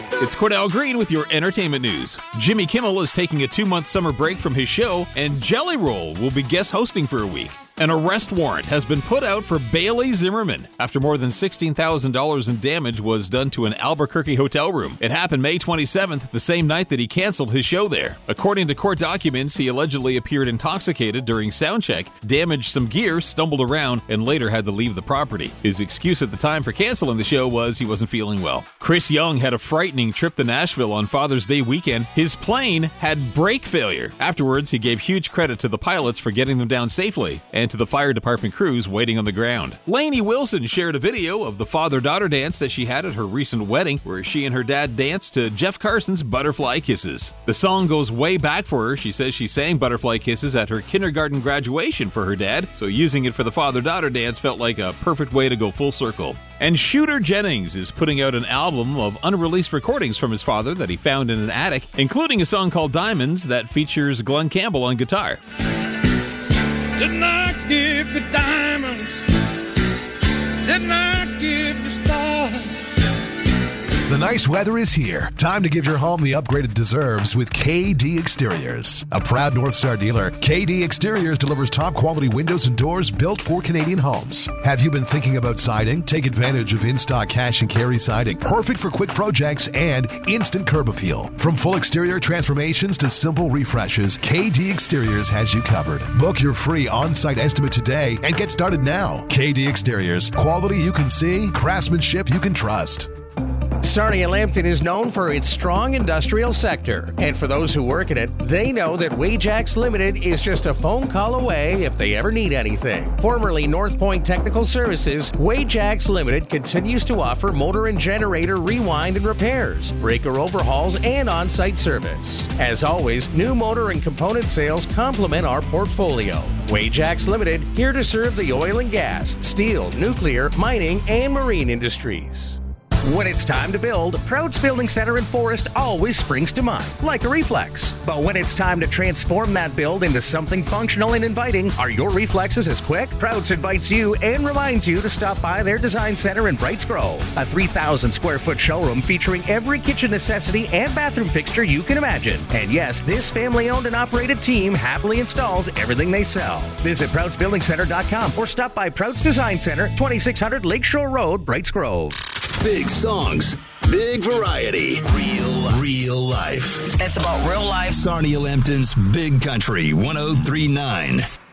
It's Cordell Green with your entertainment news. Jimmy Kimmel is taking a 2-month summer break from his show, and Jelly Roll will be guest hosting for a week. An arrest warrant has been put out for Bailey Zimmerman after more than $16,000 in damage was done to an Albuquerque hotel room. It happened May 27th, the same night that he canceled his show there. According to court documents, he allegedly appeared intoxicated during sound check, damaged some gear, stumbled around, and later had to leave the property. His excuse at the time for canceling the show was he wasn't feeling well. Chris Young had a frightening trip to Nashville on Father's Day weekend. His plane had brake failure. Afterwards, he gave huge credit to the pilots for getting them down safely, and to the fire department crews waiting on the ground. Lainey Wilson shared a video of the father-daughter dance that she had at her recent wedding, where she and her dad danced to Jeff Carson's Butterfly Kisses. The song goes way back for her. She says she sang Butterfly Kisses at her kindergarten graduation for her dad, so using it for the father-daughter dance felt like a perfect way to go full circle. And Shooter Jennings is putting out an album of unreleased recordings from his father that he found in an attic, including a song called Diamonds that features Glenn Campbell on guitar. Didn't I give you diamonds? Didn't I give you stars? The nice weather is here. Time to give your home the upgrade it deserves with KD Exteriors. A proud North Star dealer, KD Exteriors delivers top quality windows and doors built for Canadian homes. Have you been thinking about siding? Take advantage of in-stock cash and carry siding. Perfect for quick projects and instant curb appeal. From full exterior transformations to simple refreshes, KD Exteriors has you covered. Book your free on-site estimate today and get started now. KD Exteriors. Quality you can see, craftsmanship you can trust. Sarnia Lambton is known for its strong industrial sector, and for those who work in it, they know that Wajax Limited is just a phone call away if they ever need anything. Formerly North Point Technical Services, Wajax Limited continues to offer motor and generator rewind and repairs, breaker overhauls, and on-site service. As always, new motor and component sales complement our portfolio. Wajax Limited, here to serve the oil and gas, steel, nuclear, mining, and marine industries. When it's time to build, Prouts Building Center in Forest always springs to mind, like a reflex. But when it's time to transform that build into something functional and inviting, are your reflexes as quick? Prouts invites you and reminds you to stop by their design center in Brights Grove, a 3,000 square foot showroom featuring every kitchen necessity and bathroom fixture you can imagine. And yes, this family-owned and operated team happily installs everything they sell. Visit ProutsBuildingCenter.com or stop by Prouts Design Center, 2600 Lakeshore Road, Brights Grove. Big songs, big variety, real life. It's about real life. Sarnia Lambton's Big Country 103.9.